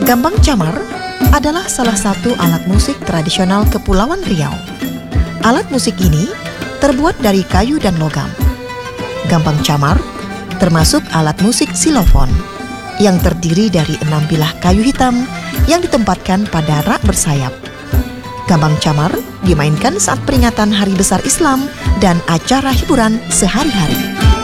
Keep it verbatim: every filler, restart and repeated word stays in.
Gambang camar adalah salah satu alat musik tradisional Kepulauan Riau. Alat musik ini terbuat dari kayu dan logam. Gambang camar termasuk alat musik xilofon yang terdiri dari enam bilah kayu hitam yang ditempatkan pada rak bersayap. Gambang camar dimainkan saat peringatan Hari Besar Islam dan acara hiburan sehari-hari.